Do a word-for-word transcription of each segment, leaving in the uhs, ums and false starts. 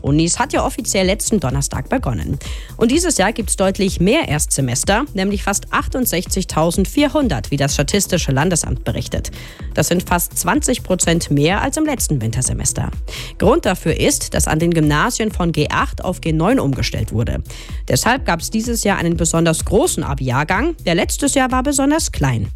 Unis hat ja offiziell letzten Donnerstag begonnen. Und dieses Jahr gibt es deutlich mehr Erstsemester, nämlich fast achtundsechzigtausendvierhundert, wie das Statistische Landesamt berichtet. Das sind fast zwanzig Prozent mehr als im letzten Wintersemester. Grund dafür ist, dass an den Gymnasien von G acht auf G neun umgestellt wurde. Deshalb gab es dieses Jahr einen besonders großen Abi-Jahrgang, der letztes Jahr war besonders klein.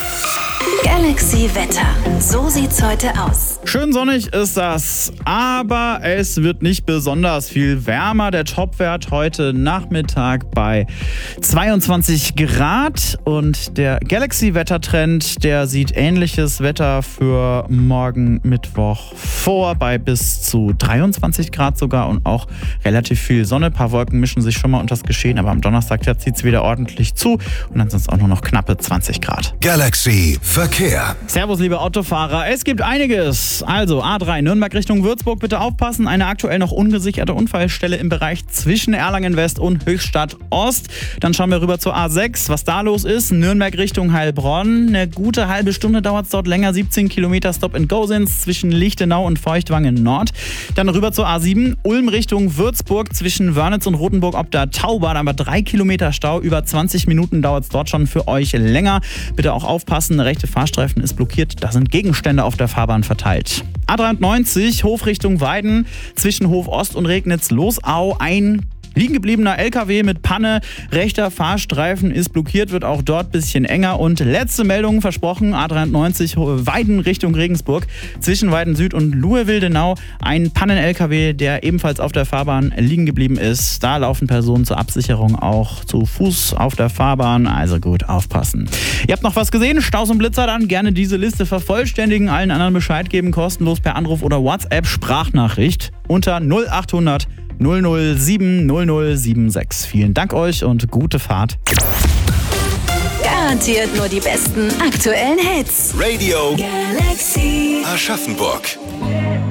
Galaxy Wetter. So sieht's heute aus. Schön sonnig ist das, aber es wird nicht besonders viel wärmer. Der Topwert heute Nachmittag bei zweiundzwanzig Grad und der Galaxy-Wettertrend, der sieht ähnliches Wetter für morgen Mittwoch vor, bei bis zu dreiundzwanzig Grad sogar und auch relativ viel Sonne. Ein paar Wolken mischen sich schon mal unter das Geschehen, aber am Donnerstag zieht es wieder ordentlich zu und dann sind es auch nur noch knappe zwanzig Grad. Galaxy Verkehr. Servus, liebe Autofahrer. Es gibt einiges. Also A drei Nürnberg Richtung Würzburg, bitte aufpassen. Eine aktuell noch ungesicherte Unfallstelle im Bereich zwischen Erlangen West und Höchstadt Ost. Dann schauen wir rüber zur A sechs, was da los ist. Nürnberg Richtung Heilbronn. Eine gute halbe Stunde dauert es dort länger. siebzehn Kilometer Stop-and-Go sind zwischen Lichtenau und Feuchtwangen Nord. Dann rüber zur A sieben, Ulm Richtung Würzburg zwischen Wörnitz und Rothenburg ob der Tauber. Aber drei Kilometer Stau, über zwanzig Minuten dauert es dort schon für euch länger. Bitte auch aufpassen, der rechte Fahrstreifen ist blockiert. Da sind Gegenstände auf der Fahrbahn verteilt. A dreiundneunzig, Hof Richtung Weiden, zwischen Hof Ost und Regnitz-Losau, ein liegen gebliebener L K W mit Panne, rechter Fahrstreifen ist blockiert, wird auch dort ein bisschen enger. Und letzte Meldung versprochen, A dreiundneunzig Weiden Richtung Regensburg, zwischen Weiden Süd und Luhe-Wildenau, ein Pannen-L K W, der ebenfalls auf der Fahrbahn liegen geblieben ist. Da laufen Personen zur Absicherung auch zu Fuß auf der Fahrbahn, also gut aufpassen. Ihr habt noch was gesehen? Staus und Blitzer, dann gerne diese Liste vervollständigen, allen anderen Bescheid geben, kostenlos per Anruf oder WhatsApp-Sprachnachricht unter null achthundert null null sieben null null sieben sechs. Vielen Dank euch und gute Fahrt. Garantiert nur die besten aktuellen Hits. Radio Galaxy Aschaffenburg.